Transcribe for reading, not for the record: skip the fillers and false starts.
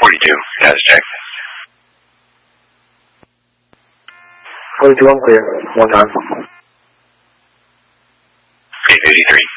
42, status check. 42, I'm clear. One time. 853.